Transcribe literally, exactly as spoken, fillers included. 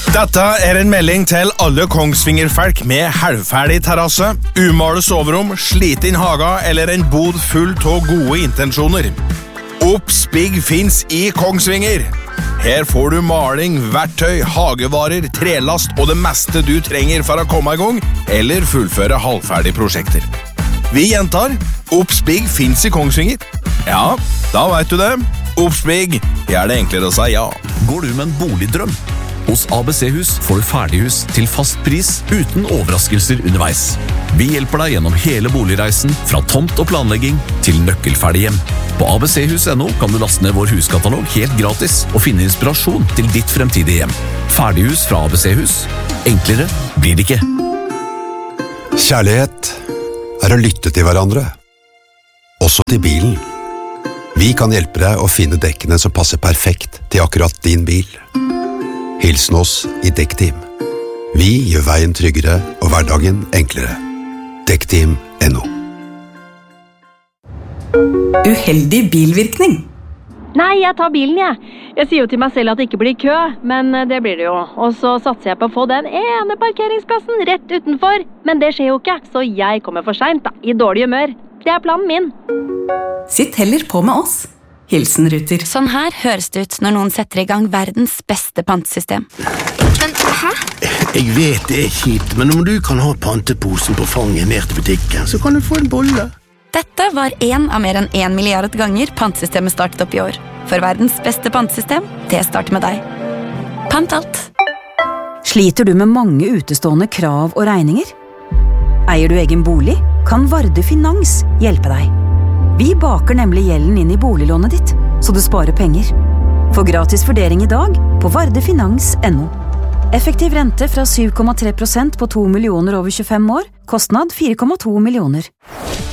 Dette er en melding til alle Kongsvinger-folk med halvferdig terrasse, umale soverom, sliten haga eller en bod full av gode intensjoner. Obsbig finns i Kongsvinger. Her får du maling, verktøy, hagevarer, trelast og det meste du trenger for å komme i gang eller fullføre halvferdige prosjekter. Vi gjentar, Obsbig finns i Kongsvinger. Ja, da vet du det. Obsbig, gjør det enklere å si ja. Går du med en boligdrøm? Hos A B C-hus får du ferdighus til fast pris uten overraskelser underveis. Vi hjelper deg gjennom hele boligreisen, fra tomt og planlegging til nøkkelferdig hjem. På a b c hus punktum n o kan du laste ned vår huskatalog helt gratis og finne inspirasjon til ditt fremtidige hjem. Ferdighus fra A B C-hus. Enklere blir det ikke. Kjærlighet er å lytte til hverandre. Også til bilen. Vi kan hjelpe deg å finne dekkene som passer perfekt til akkurat din bil. Hilsen oss i Dekkteam. Vi gjør veien tryggere og hverdagen enklere. Dekkteam punktum n o. Uheldig bilvirkning. Nei, jeg tar bilen, jeg. Jeg sier jo til meg selv at det ikke blir kø, men det blir det jo. Og så satser jeg på å få den ene parkeringsplassen rett utenfor. Men det skjer jo ikke, så jeg kommer for sent da, i dårlig humør. Det er planen min. Sitt heller på med oss. Hilsen Ruter. Sånn her høres det ut når noen setter i gang verdens beste pantesystem. Men, hæ? Jeg vet det er kjipt, men om du kan ha panteposen på fanget ned til butikken, så kan du få en bolle. Dette var en av mer enn en milliard ganger pantesystemet startet opp i år. For verdens beste pantesystem, det starter med deg. Pant alt. Sliter du med mange utestående krav og regninger? Eier du egen bolig? Kan Varde Finans hjelpe deg? Vi baker nemlig gjelden inn i boliglånet ditt, så du sparer penger. Få gratis vurdering i dag på vardefinans punktum n o. Effektiv rente fra syv komma tre prosent på to millioner over tjuefem år, kostnad fire komma to millioner.